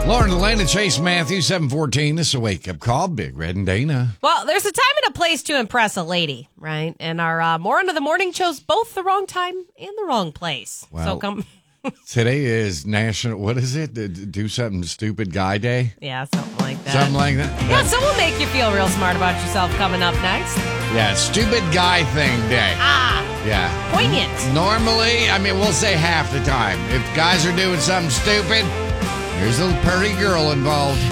Lauren, Elena, Chase, Matthew, 714. This is a wake-up call. Big Red and Dana. Well, there's a time and a place to impress a lady, right? And our More Into the Morning chose both the wrong time and the wrong place. Wow. So come... Today is National, what is it? Do something stupid guy day? Yeah, something like that. Something like that? Yeah, so we'll make you feel real smart about yourself coming up next. Yeah, stupid guy thing day. Yeah. Poignant. Normally, we'll say half the time. If guys are doing something stupid, there's a pretty girl involved.